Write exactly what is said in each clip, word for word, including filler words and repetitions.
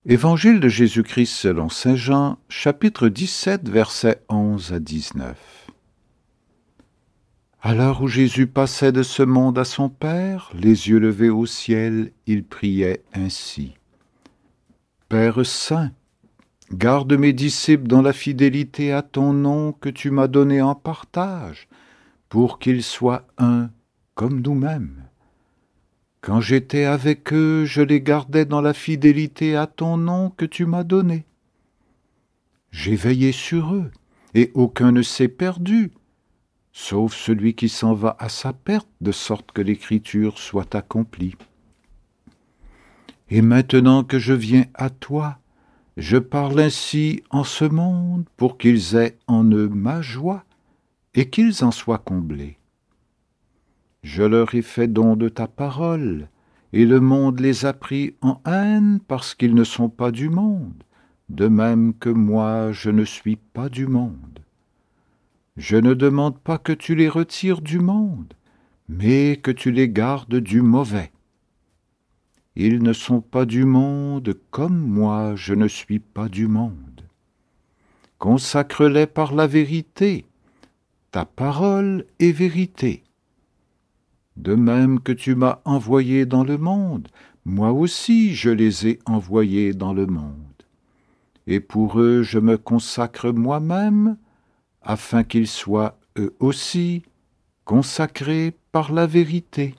Évangile de Jésus-Christ selon saint Jean, chapitre dix-sept, versets onze à dix-neuf. À l'heure où Jésus passait de ce monde à son Père, les yeux levés au ciel, il priait ainsi. Père saint, garde mes disciples dans la fidélité à ton nom que tu m'as donné en partage, pour qu'ils soient un comme nous-mêmes. Quand j'étais avec eux, je les gardais dans la fidélité à ton nom que tu m'as donné. J'ai veillé sur eux, et aucun ne s'est perdu, sauf celui qui s'en va à sa perte, de sorte que l'Écriture soit accomplie. Et maintenant que je viens à toi, je parle ainsi en ce monde pour qu'ils aient en eux ma joie et qu'ils en soient comblés. Je leur ai fait don de ta parole, et le monde les a pris en haine parce qu'ils ne sont pas du monde, de même que moi je ne suis pas du monde. Je ne demande pas que tu les retires du monde, mais que tu les gardes du mauvais. Ils ne sont pas du monde comme moi je ne suis pas du monde. Consacre-les par la vérité, ta parole est vérité. De même que tu m'as envoyé dans le monde, moi aussi je les ai envoyés dans le monde. Et pour eux je me consacre moi-même, afin qu'ils soient eux aussi consacrés par la vérité.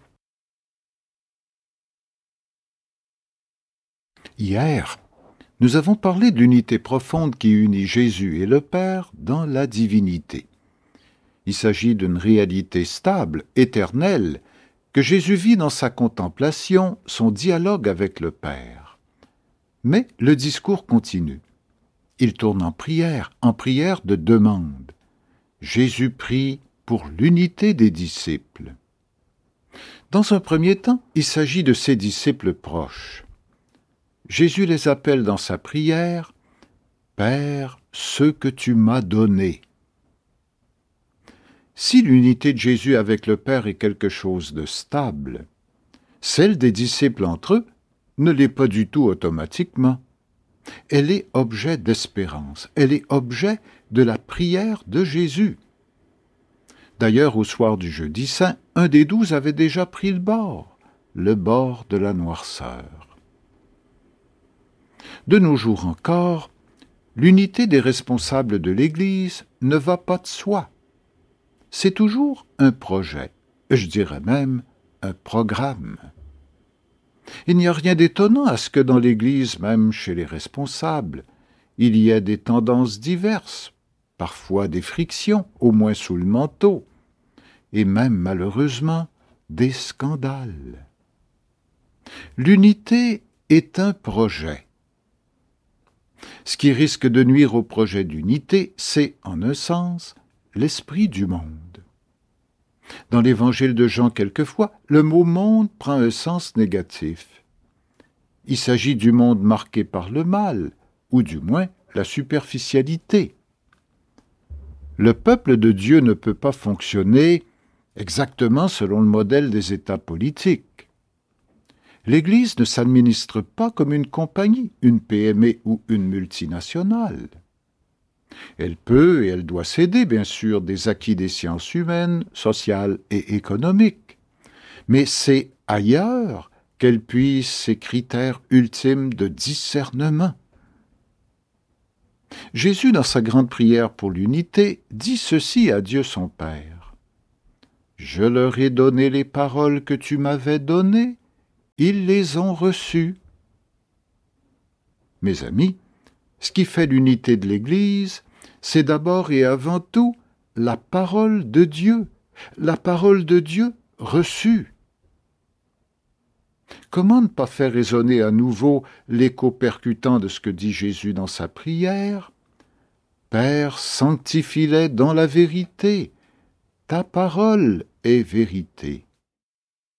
Hier, nous avons parlé de l'unité profonde qui unit Jésus et le Père dans la divinité. Il s'agit d'une réalité stable, éternelle, que Jésus vit dans sa contemplation, son dialogue avec le Père. Mais le discours continue. Il tourne en prière, en prière de demande. Jésus prie pour l'unité des disciples. Dans un premier temps, il s'agit de ses disciples proches. Jésus les appelle dans sa prière « Père, ceux que tu m'as donnés ». Si l'unité de Jésus avec le Père est quelque chose de stable, celle des disciples entre eux ne l'est pas du tout automatiquement. Elle est objet d'espérance, elle est objet de la prière de Jésus. D'ailleurs, au soir du jeudi saint, un des douze avait déjà pris le bord, le bord de la noirceur. De nos jours encore, l'unité des responsables de l'Église ne va pas de soi. C'est toujours un projet, je dirais même un programme. Il n'y a rien d'étonnant à ce que dans l'Église, même chez les responsables, il y ait des tendances diverses, parfois des frictions, au moins sous le manteau, et même malheureusement des scandales. L'unité est un projet. Ce qui risque de nuire au projet d'unité, c'est, en un sens, l'esprit du monde. Dans l'évangile de Jean, quelquefois, le mot « monde » prend un sens négatif. Il s'agit du monde marqué par le mal, ou du moins la superficialité. Le peuple de Dieu ne peut pas fonctionner exactement selon le modèle des États politiques. L'Église ne s'administre pas comme une compagnie, une P M E ou une multinationale. Elle peut et elle doit céder, bien sûr, des acquis des sciences humaines, sociales et économiques. Mais c'est ailleurs qu'elle puise ses critères ultimes de discernement. Jésus, dans sa grande prière pour l'unité, dit ceci à Dieu son Père. « Je leur ai donné les paroles que tu m'avais données, ils les ont reçues. » Mes amis, ce qui fait l'unité de l'Église, c'est d'abord et avant tout la parole de Dieu, la parole de Dieu reçue. Comment ne pas faire résonner à nouveau l'écho percutant de ce que dit Jésus dans sa prière ? « Père, sanctifie-les dans la vérité, ta parole est vérité. »